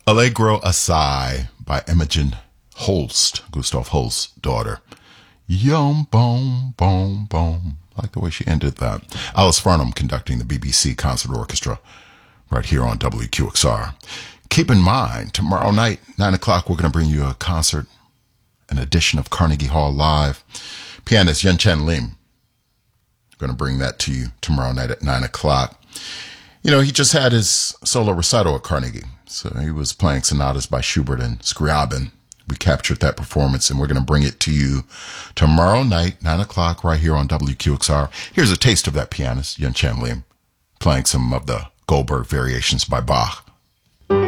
Allegro Assai by Imogen Holst, Gustav Holst's daughter. Yum, boom, boom, boom. I like the way she ended that. Alice Farnham conducting the BBC Concert Orchestra right here on WQXR. Keep in mind, tomorrow night, 9 o'clock, we're going to bring you a concert, an edition of Carnegie Hall Live. Pianist Yen Chen Lim. Going to bring that to you tomorrow night at 9 o'clock. You know, he just had his solo recital at Carnegie. So he was playing sonatas by Schubert and Scriabin. We captured that performance, and we're going to bring it to you tomorrow night, 9 o'clock, right here on WQXR. Here's a taste of that pianist, Yen Chen Lim, playing some of the Goldberg variations by Bach.